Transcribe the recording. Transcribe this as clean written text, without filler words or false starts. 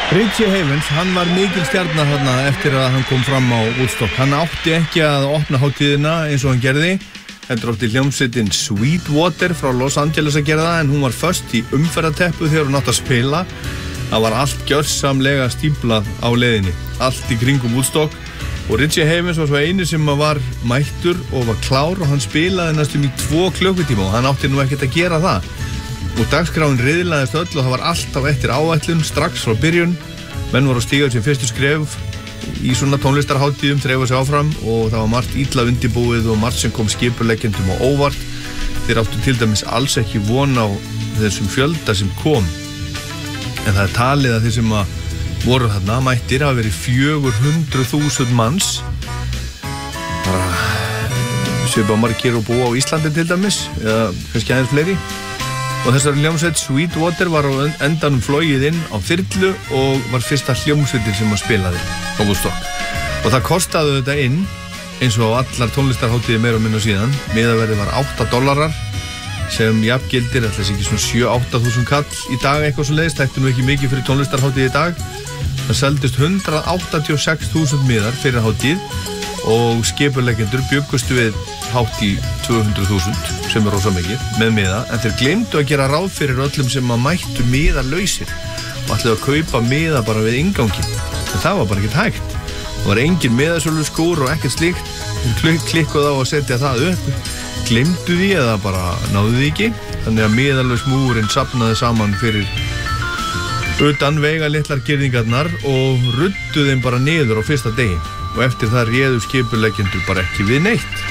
Richie Havens, hann var mikil stjarna þarna eftir að hann kom fram á Woodstock. Hann átti ekki að opna hátíðina eins og hann gerði. Heldur átti hljómsveitin Sweetwater frá Los Angeles að gera það, en hún var föst í umferðarteppu þegar hún átti að spila. Það var allt gjörsamlega stíplað á leiðinni, allt í kringum Woodstock. Og Richie Havens var svo einu sem var mættur og var klár, og hann spilaði næstum í 2 klukkutíma og hann átti nú ekkert að gera það. Og dagskráin riðlaðist öll og það var alltaf eftir áætlun strax frá byrjun. Menn voru að stíga sem fyrstu skref í svona tónlistarhátíðum, þreifa sig áfram, og það var margt illa undirbúið og margt sem kom skipuleggjendum á óvart. Þeir áttu til dæmis alls ekki von á þessum fjölda sem kom. En það er talið að þeir sem voru þarna mættir hafa verið 400.000 manns. Bara svipað margir og búa á Íslandi til dæmis, eða kannski aðeins fleiri. Og þessari hljómsveit Sweetwater var á endanum flogið inn á þyrlu og var fyrsta hljómsveitin sem að spilaði á Woodstock. Og það kostaði þetta inn, eins og allar tónlistarhátíðir meira og minna síðan. Miðaverðið var $8, sem jafngildir, ætla ekki svona 7-8 þúsund kall í dag, eitthvað svo leiðist. Þetta nú ekki mikið fyrir tónlistarhátíð í dag. Það seldist 186.000 miðar fyrir hátíð og skipuleggjendur bjuggustu við hátt í 200.000, sem er rosa mikið, með miða, en þeir gleymdu að gera ráð fyrir öllum sem að mættu miðalausir og ætluðu að kaupa miða bara við innganginn. En það var bara ekkert hægt. Það var engin miðasölu skúr og ekkert slíkt. Hún klikkuð á að setja það upp, gleymdu því eða bara náðu því ekki. Þannig að miðalaus múrinn safnaði saman fyrir utan veigalitlar girðingarnar og ruddu þeim bara niður á fyrsta degi. Og eftir það réðu skipuleggjendur bara ekki við neitt.